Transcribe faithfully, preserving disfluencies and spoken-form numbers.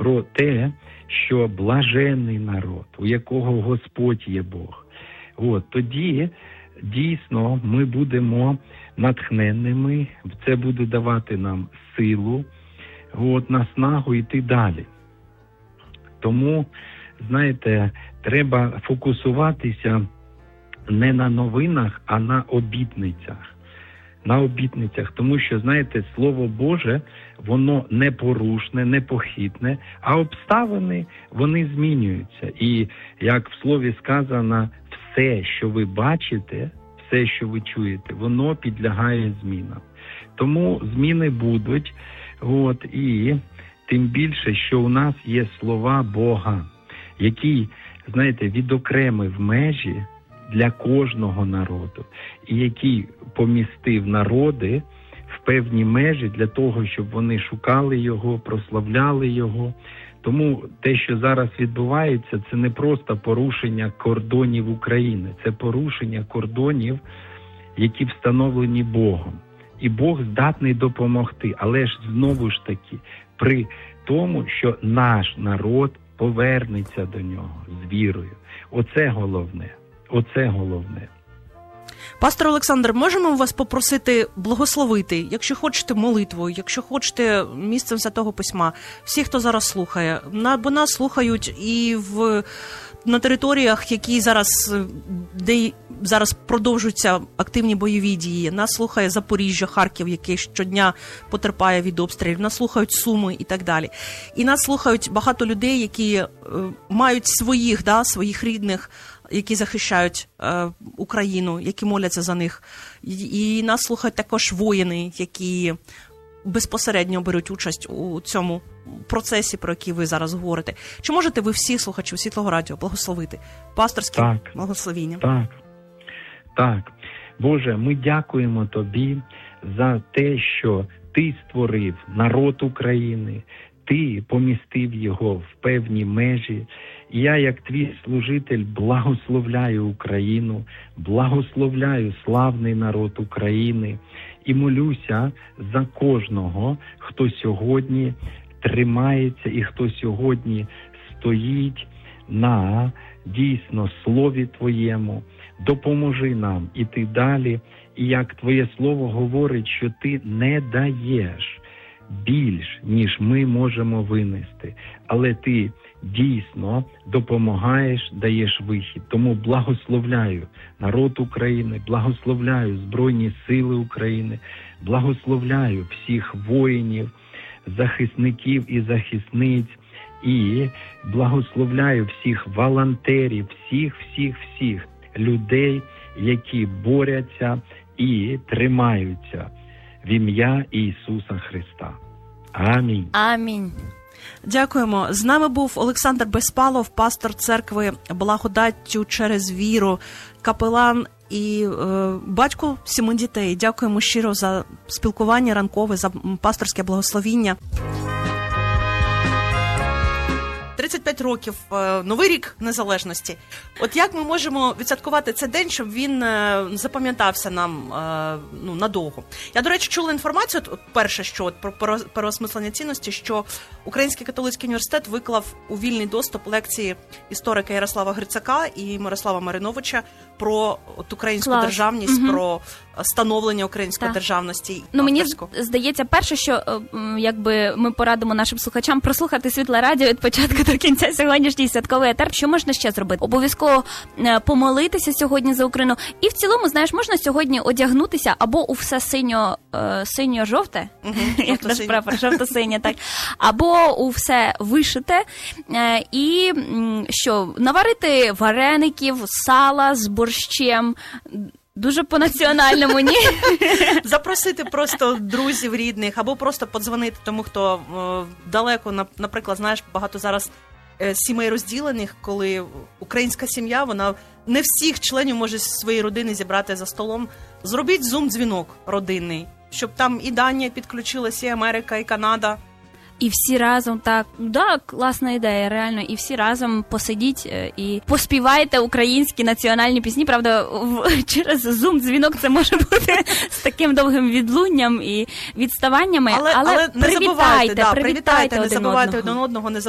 про те, що блаженний народ, у якого Господь є Бог. От, тоді дійсно ми будемо натхненними, це буде давати нам силу, от, наснагу йти далі. Тому, знаєте, треба фокусуватися не на новинах, а на обітницях. На обітницях, тому що, знаєте, Слово Боже, воно непорушне, непохитне, а обставини, вони змінюються. І, як в Слові сказано, все, що ви бачите, все, що ви чуєте, воно підлягає змінам. Тому зміни будуть, от, і тим більше, що у нас є слова Бога, який, знаєте, відокремив межі для кожного народу, і який помістив народи в певні межі для того, щоб вони шукали його, прославляли його. Тому те, що зараз відбувається, це не просто порушення кордонів України, це порушення кордонів, які встановлені Богом. І Бог здатний допомогти, але ж знову ж таки, при тому, що наш народ повернеться до нього з вірою. Оце головне. Оце головне. Пастор Олександр, можемо вас попросити благословити, якщо хочете молитвою, якщо хочете місцем Святого Письма, всі, хто зараз слухає, бо нас слухають і в, на територіях, які зараз, де зараз продовжуються активні бойові дії, нас слухає Запоріжжя, Харків, який щодня потерпає від обстрілів, нас слухають Суми і так далі. І нас слухають багато людей, які е, мають своїх, да, своїх рідних, які захищають е, Україну, які моляться за них. І, і нас слухають також воїни, які безпосередньо беруть участь у цьому процесі, про який ви зараз говорите. Чи можете ви всіх слухачів Світлого Радіо благословити пасторським так, благословінням? Так, так. Боже, ми дякуємо Тобі за те, що Ти створив народ України, Ти помістив його в певні межі. І я, як Твій служитель, благословляю Україну, благословляю славний народ України і молюся за кожного, хто сьогодні тримається і хто сьогодні стоїть на дійсно Слові Твоєму. Допоможи нам іти далі. І як Твоє Слово говорить, що Ти не даєш більш, ніж ми можемо винести, але Ти дійсно допомагаєш, даєш вихід. Тому благословляю народ України, благословляю Збройні Сили України, благословляю всіх воїнів, захисників і захисниць, і благословляю всіх волонтерів, всіх, всіх, всіх людей, які борються і тримаються в ім'я Ісуса Христа. Амінь. Амінь. Дякуємо. З нами був Олександр Безпалов, пастор церкви Благодаттю через віру, капелан і е, батько сіми дітей. Дякуємо щиро за спілкування ранкове, за пасторське благословіння. тридцять п'ять років, Новий рік Незалежності. От як ми можемо відсвяткувати цей день, щоб він запам'ятався нам ну, надовго? Я, до речі, чула інформацію, от, перше, що от, про переосмислення цінності, що Український католицький університет виклав у вільний доступ лекції історика Ярослава Грицака і Мирослава Мариновича про от, українську Клас. державність, Угу. про становлення української так. державності. Ну, мені авторську. здається, перше, що якби ми порадимо нашим слухачам прослухати Світле Радіо від початку до кінця сьогоднішній святковий етер. Що можна ще зробити? Обов'язково помолитися сьогодні за Україну. І в цілому, знаєш, можна сьогодні одягнутися або у все синьо, синьо-жовте, Угу, як наш прапор, жовто-синє, так, або у все вишите. І що, наварити вареників, сала з борщем. Дуже по-національному, ні? Запросити просто друзів, рідних, або просто подзвонити тому, хто е, далеко, наприклад, знаєш, багато зараз е, сімей розділених, коли українська сім'я, вона не всіх членів може зі своєї родини зібрати за столом. Зробіть зум-дзвінок родинний, щоб там і Данія підключилася, і Америка, і Канада. І всі разом, так, да, класна ідея, реально, і всі разом посидіть і поспівайте українські національні пісні. Правда, через зум-дзвінок це може бути з таким довгим відлунням і відставаннями, але, але, але не привітайте, забувайте, да, привітайте, привітайте, один не забувайте одного. один одного, не